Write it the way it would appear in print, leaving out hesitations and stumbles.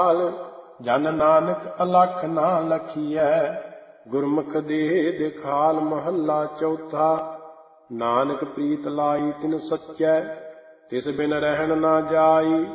ਜਨ ਨਾਨਕ ਅਲਖ ਨਾ ਲਖੀਐ। ਗੁਰਮੁਖ ਦੇਹ ਦਿਖਾਲ ਮਹੱਲਾ ਚੌਥਾ। ਨਾਨਕ ਪ੍ਰੀਤ ਲਾਈ ਤਿਨ ਸੱਚੈ, ਤਿਸ ਬਿਨ ਰਹਿਣ ਨਾ ਜਾਈ।